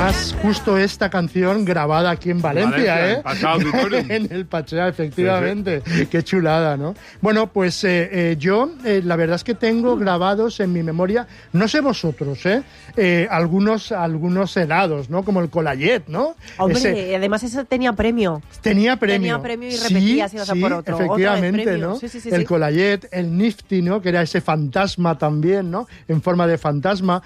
además justo esta canción grabada aquí en Valencia, en el Pachá, efectivamente. Sí. Qué chulada, ¿no? Bueno, pues yo la verdad es que tengo grabados en mi memoria, no sé vosotros, algunos helados, ¿no? Como el Colayet, ¿no? Hombre, además eso tenía premio. Tenía premio y repetías y por otro. Efectivamente, ¿no? Sí, el Colayet, el Nifty, ¿no? Que era ese fantasma también, ¿no? En forma de fantasma,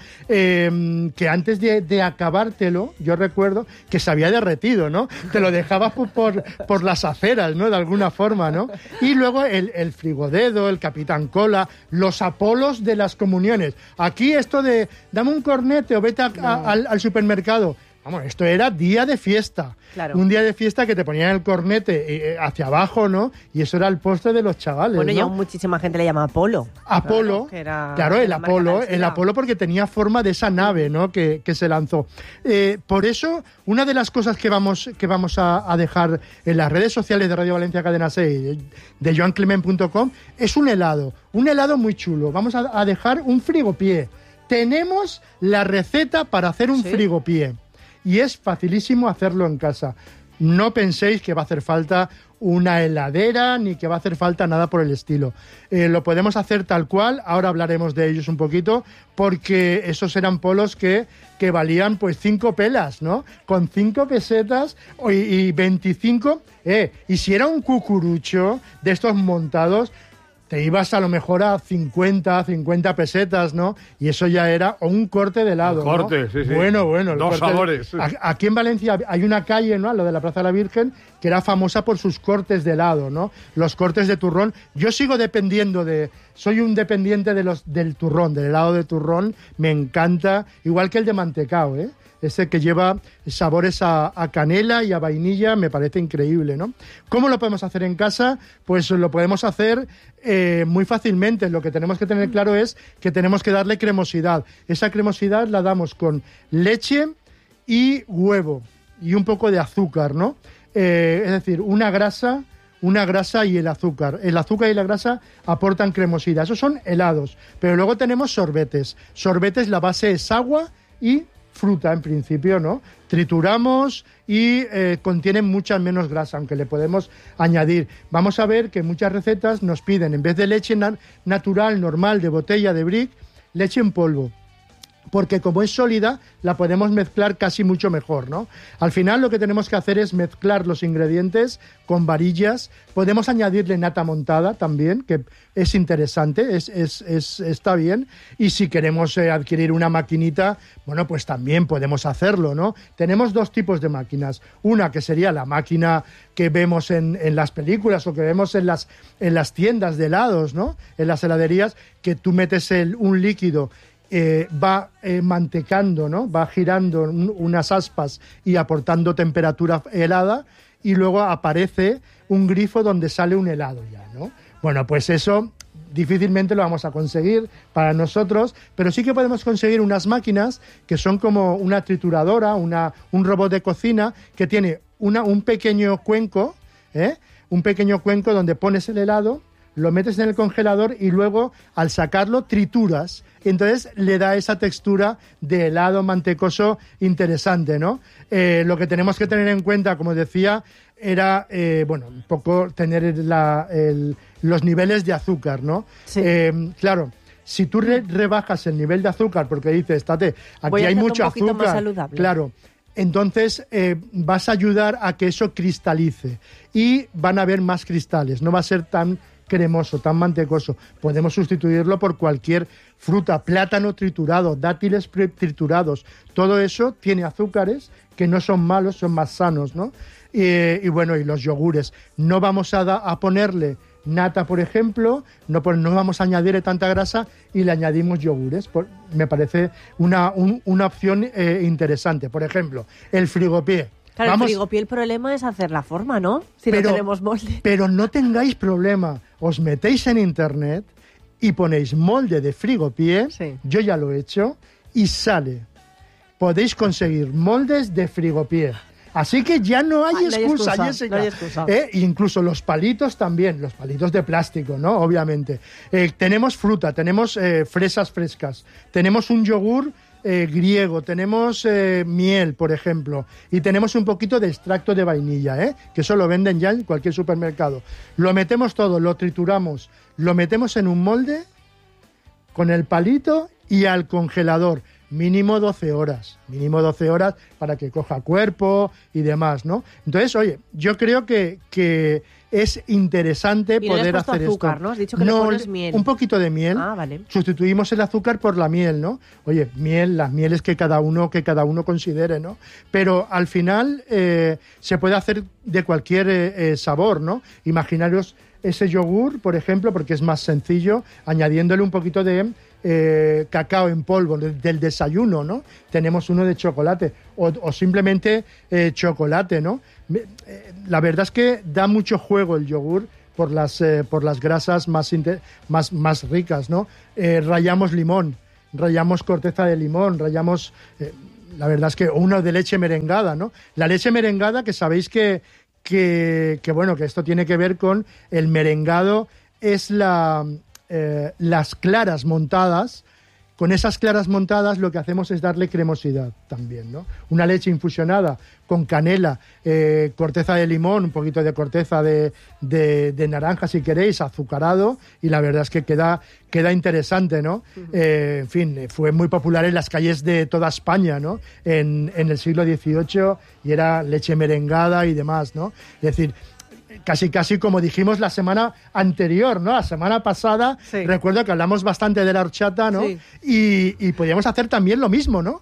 que antes de acabártelo, yo recuerdo que se había derretido, ¿no? Te lo dejabas por las aceras, ¿no? De alguna forma, ¿no? Y luego el Frigodedo, el Capitán Cola, los Apolos de las comuniones. Aquí esto de dame un cornete o vete al supermercado. Vamos, esto era día de fiesta. Claro. Un día de fiesta que te ponían el cornete hacia abajo, ¿no? Y eso era el postre de los chavales, bueno, ¿no? y aún muchísima gente le llama Apolo. Apolo, claro, el Apolo porque tenía forma de esa nave, ¿no? Que se lanzó. Por eso, una de las cosas que vamos a dejar en las redes sociales de Radio Valencia Cadena 6, de joanclement.com, es un helado muy chulo. Vamos a dejar un frigopié. Tenemos la receta para hacer un frigopié. Y es facilísimo hacerlo en casa. No penséis que va a hacer falta una heladera ni que va a hacer falta nada por el estilo. Lo podemos hacer tal cual, ahora hablaremos de ellos un poquito, porque esos eran polos que valían pues 5 pelas, ¿no? Con 5 pesetas y 25... y si era un cucurucho de estos montados, te ibas a lo mejor a 50 pesetas, ¿no? Y eso ya era un corte de helado, un corte, ¿no? Sí. Bueno. Dos sabores. Aquí en Valencia hay una calle, ¿no? Lo de la Plaza de la Virgen, que era famosa por sus cortes de helado, ¿no? Los cortes de turrón. Yo sigo dependiendo soy un dependiente del turrón, del helado de turrón. Me encanta, igual que el de mantecao, ¿eh? Ese que lleva sabores a canela y a vainilla, me parece increíble, ¿no? ¿Cómo lo podemos hacer en casa? Pues lo podemos hacer muy fácilmente. Lo que tenemos que tener claro es que tenemos que darle cremosidad. Esa cremosidad la damos con leche y huevo y un poco de azúcar, ¿no? Es decir, una grasa y el azúcar. El azúcar y la grasa aportan cremosidad. Esos son helados. Pero luego tenemos sorbetes. Sorbetes, la base es agua y fruta en principio, ¿no? Trituramos y contienen mucha menos grasa, aunque le podemos añadir. Vamos a ver que muchas recetas nos piden, en vez de leche natural, normal, de botella, de brick, leche en polvo. Porque como es sólida, la podemos mezclar casi mucho mejor, ¿no? Al final lo que tenemos que hacer es mezclar los ingredientes con varillas. Podemos añadirle nata montada también, que es interesante, está bien. Y si queremos adquirir una maquinita, bueno, pues también podemos hacerlo, ¿no? Tenemos 2 tipos de máquinas. Una que sería la máquina que vemos en las películas o que vemos en las tiendas de helados, ¿no? En las heladerías, que tú metes un líquido, va mantecando, ¿no? Va girando unas aspas y aportando temperatura helada, y luego aparece un grifo donde sale un helado ya, ¿no? Bueno, pues eso difícilmente lo vamos a conseguir para nosotros, pero sí que podemos conseguir unas máquinas que son como una trituradora, un robot de cocina que tiene un pequeño cuenco, donde pones el helado, lo metes en el congelador y luego al sacarlo trituras. Entonces le da esa textura de helado mantecoso interesante, ¿no? Lo que tenemos que tener en cuenta, como decía, era, un poco tener los niveles de azúcar, ¿no? Sí. Claro, si tú rebajas el nivel de azúcar porque dices, aquí hay mucho azúcar, más saludable. Claro, entonces vas a ayudar a que eso cristalice y van a haber más cristales, no va a ser tan cremoso, tan mantecoso. Podemos sustituirlo por cualquier fruta, plátano triturado, dátiles triturados. Todo eso tiene azúcares que no son malos, son más sanos, ¿no? Y los yogures. No vamos a ponerle nata, por ejemplo, no vamos a añadirle tanta grasa y le añadimos yogures. Me parece una opción interesante. Por ejemplo, el frigopié. Claro, el frigopié, el problema es hacer la forma, ¿no? Si no tenemos molde. Pero no tengáis problema. Os metéis en internet y ponéis molde de frigopié. Sí. Yo ya lo he hecho y sale. Podéis conseguir moldes de frigopié. Así que ya no hay excusa, Jessica. No hay excusa. Incluso los palitos también, los palitos de plástico, ¿no? Obviamente. Tenemos fruta, tenemos fresas frescas, tenemos un yogur griego, tenemos miel, por ejemplo, y tenemos un poquito de extracto de vainilla, que eso lo venden ya en cualquier supermercado. Lo metemos todo, lo trituramos, lo metemos en un molde con el palito y al congelador. Mínimo 12 horas para que coja cuerpo y demás, ¿no? Entonces, oye, yo creo que es interesante y poder no le has puesto hacer azúcar, esto. ¿no? Has dicho que le pones miel. Un poquito de miel. Ah, vale. Sustituimos el azúcar por la miel, ¿no? Oye, las mieles que cada uno considere, ¿no? Pero al final se puede hacer de cualquier sabor, ¿no? Imaginaros ese yogur, por ejemplo, porque es más sencillo, añadiéndole un poquito de cacao en polvo del desayuno, ¿no? Tenemos uno de chocolate o simplemente chocolate, ¿no? La verdad es que da mucho juego el yogur por las grasas más ricas, ¿no? Rallamos limón, rallamos corteza de limón, rallamos, la verdad es que uno de leche merengada, ¿no? La leche merengada, que sabéis que bueno, que esto tiene que ver con el merengado, es las claras montadas. Con esas claras montadas lo que hacemos es darle cremosidad también, ¿no? Una leche infusionada con canela, corteza de limón, un poquito de corteza de naranja si queréis, azucarado, y la verdad es que queda interesante, ¿no? En fin, fue muy popular en las calles de toda España, ¿no? En el siglo XVIII, y era leche merengada y demás, ¿no? Es decir, casi como dijimos la semana anterior, ¿no? La semana pasada, sí. Recuerdo que hablamos bastante de la horchata, ¿no? Sí. Y podíamos hacer también lo mismo, ¿no?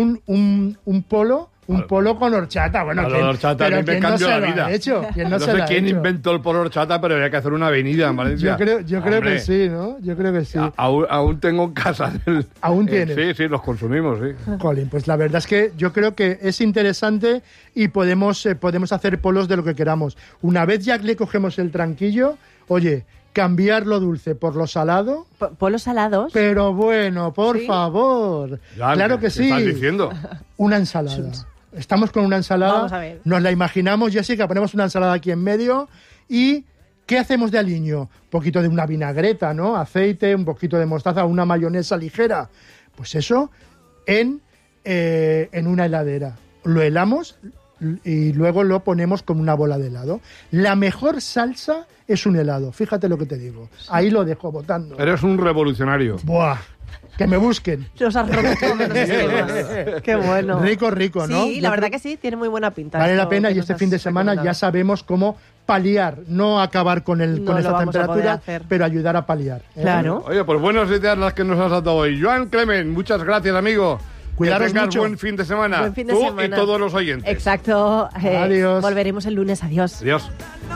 Un polo con horchata. Bueno, horchata pero a mí me cambió la vida. No sé quién inventó el polo horchata, pero había que hacer una avenida en Valencia. Yo creo que sí, ¿no? Yo creo que sí. Aún tengo en casa. ¿Aún tienes? Sí, los consumimos, sí. Jolín, pues la verdad es que yo creo que es interesante y podemos hacer polos de lo que queramos. Una vez ya le cogemos el tranquillo, oye, cambiar lo dulce por lo salado. ¿Polos salados? Pero bueno, por favor. Ya, claro que sí. ¿Qué estás diciendo? Una ensalada. Estamos con una ensalada. Vamos a ver. Nos la imaginamos, Jessica, ponemos una ensalada aquí en medio y ¿qué hacemos de aliño? Un poquito de una vinagreta, ¿no? Aceite, un poquito de mostaza, una mayonesa ligera. Pues eso en una heladera. Lo helamos y luego lo ponemos como una bola de helado. La mejor salsa es un helado, fíjate lo que te digo. Ahí lo dejo botando. Eres un revolucionario. ¡Buah! Que me busquen. Los has roto todos los esquemas. Qué bueno. Rico, ¿no? Sí, la verdad que sí, tiene muy buena pinta. Vale la pena, y este fin de semana ya sabemos cómo paliar, no acabar con esta temperatura, pero ayudar a paliar. Claro. Oye, pues buenas ideas las que nos has dado hoy. Joan Clement, muchas gracias, amigo. Cuidaros que tengas mucho. Buen fin de semana. Buen fin de Tú semana. y todos los oyentes. Exacto. Adiós. Volveremos el lunes. Adiós. Adiós.